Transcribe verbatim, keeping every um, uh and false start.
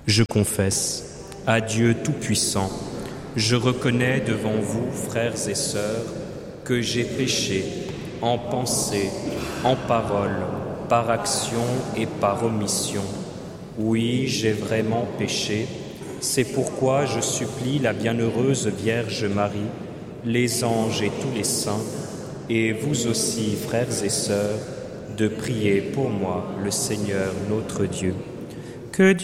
Je confesse à Dieu Tout-Puissant, je reconnais devant vous, frères et sœurs, que j'ai péché en pensée, en parole, par action et par omission. Oui, j'ai vraiment péché. C'est pourquoi je supplie la bienheureuse Vierge Marie, les anges et tous les saints, et vous aussi, frères et sœurs, de prier pour moi le Seigneur notre Dieu. Que Dieu